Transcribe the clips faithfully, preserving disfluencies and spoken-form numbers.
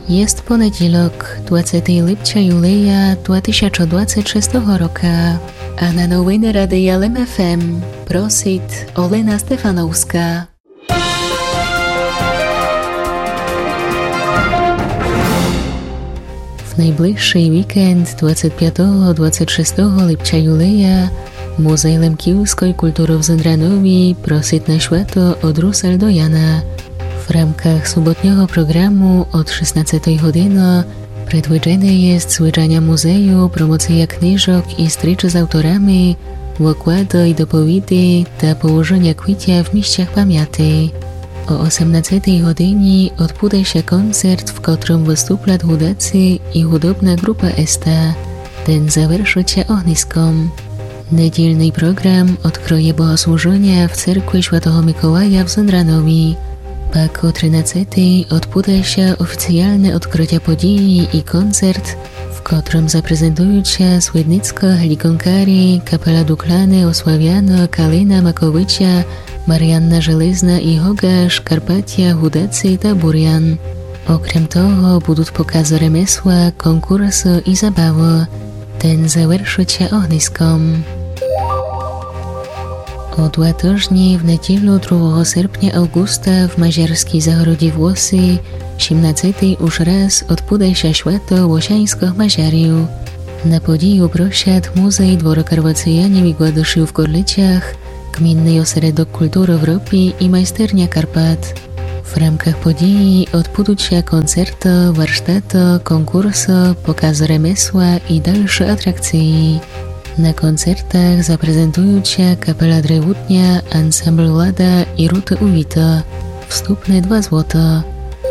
Jest poniedziałek, dwudziestego lipca juleja dwa tysiące dwudziestego szóstego roku, a na nowiny Radia L M F M prosi Olena Stefanowska. W najbliższy weekend dwudziestego piątego do dwudziestego szóstego lipca juleja Muzej Lemkівської kultury w Zendranowie prosi na światło od Rusal do Jana. W ramkach sobotniego programu od szesnastej godziny predwiedzone jest zwiedzanie muzeju, promocja książek i stryczy z autorami, wykłady i dopowiedzi dla położenia kwicia w miejscach pamięci. O osiemnastej godzinie odbędzie się koncert, w którym wystąpią hudacy i hudobna grupa Esta. Ten zawerszy się ogniskom. Niedzielny program odkryje bogosłużenia w cerkwi Świętego Mikołaja w Zendranowie. Pak o trzynastej odbędzie się oficjalne odkrycie podii i koncert, w którym zaprezentują się Swednicka, Helikonkari, Kapela Duklany, Osławiano, Kalina, Makowicza, Marianna Żelezna i Hogasz, Karpatia, Hudacy i Burian. Okrem toho będą pokazy remesła, konkursy i zabawy. Ten zawerszy się ogniskom. O dwa tygodnie w niedzielę drugiego sierpnia Augusta w Maziarskiej Zagrodzie Włosy siedemnastej już raz odbędzie się święto łosiańskich Maziariów. Na podiju prosiad Muzej Dworokarwacjanie Wigładyszy w Gorlicach, Gminny Ośrodek Kultury Europy i Majsternia Karpat. W ramkach podii odbędą się koncerty, warsztaty, konkursy, pokazy remesła i dalsze atrakcje. Na koncertach zaprezentują się Kapela Drewutnia, Ansambl Lada i Ruty Uwita. Wstupne dwa złote.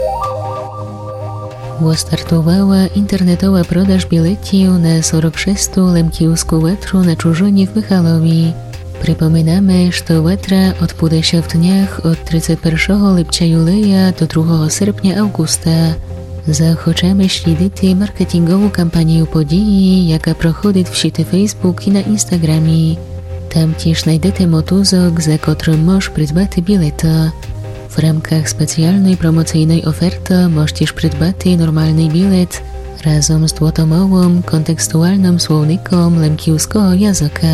Wystartowała internetowa podaż biletów na czterdzieści sześć lemkівську wetrу na Czurzynie w Michalowie. Przypominamy, że wetra odbędzie się w dniach od trzydziestego pierwszego lipca juleja do drugiego sierpnia Augusta. Zachęcamy śledzić marketingową kampanię podii, jaka prochodzi w sieci Facebook i na Instagramie. Tam też znajdziecie motuzok, za którym możesz przydbać bilety. W ramkach specjalnej promocyjnej oferty możesz przydbać normalny bilet razem z dwutomowym kontekstualnym słownikiem lemkівського języka.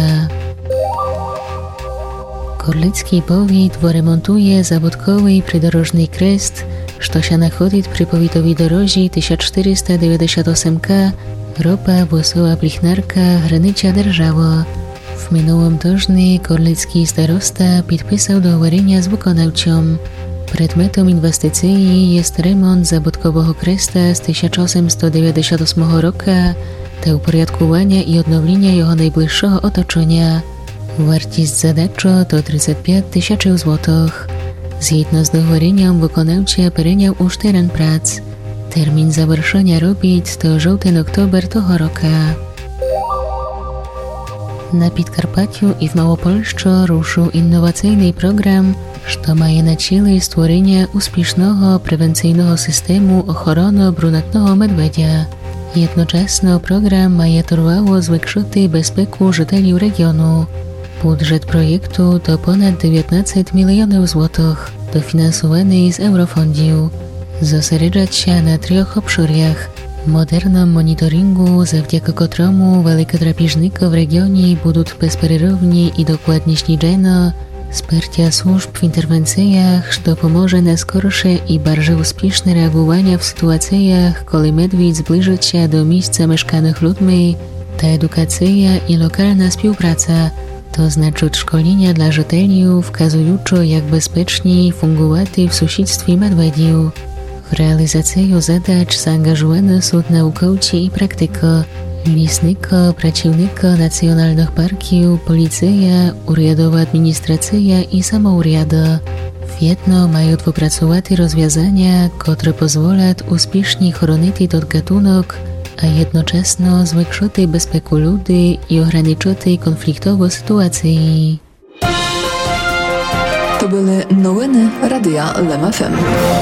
Gorlicki powiat wyremontuje zabytkowy przydrożny kres, co się nachodzi przy powiatowej drodze tysiąc czterysta dziewięćdziesiąt osiem K, ropa Wesoła Plichnarka, granica Dzierżawa. W minionym tygodniu gorlicki starosta podpisał dohoworzenie z wykonawcą. Przedmiotem inwestycji jest remont zabytkowego kresta z tysiąc osiemset dziewięćdziesiąt ósmego roku, dla uporządkowania i odnowienia jego najbliższego otoczenia. Wartość zadacza to trzydzieści pięć tysięcy złotych. Zgodnie z dohoworzeniem wykonawca pełnił już teren prac. Termin zawerszenia robić to żółty oktober tego roku. Na Podkarpaciu i w Małopolsce ruszył innowacyjny program, co ma na celu stworzenie uspiesznego prewencyjnego systemu ochrony brunatnego medwedzia. Jednocześnie program ma trwało zwiększyć bezpiekę żyteli regionu. Budżet projektu to ponad dziewiętnaście milionów złotych, dofinansowany z eurofondów. Zosiedzieć się na trzech obszarach: modernym monitoringu, zawdzięki któremu wielkodrapieżniki w regionie będą bezprzerwnie i dokładnie śledzone, wsparcia służb w interwencjach, co pomoże na skorsze i bardziej uspieszne reagowanie w sytuacjach, kiedy medwiedź zbliży się do miejsca mieszkanych ludźmi, ta edukacja i lokalna współpraca, to znaczy szkolenia dla żyteli, wskazujące jak bezpiecznie fungować w sąsiedztwie medwedzi. W realizację zadań zaangażowani są naukowcy i praktycy, leśnicy, pracownicy nacjonalnych parków, policja, urządowa administracja i samourządy. W jedno mają wypracować rozwiązania, które pozwolą uspiesznie chronić ten gatunek, a jednocześnie zwiększyć bezpiekę ludzi i ograniczyć konfliktowe sytuacje. To były nowiny Radia L M F M.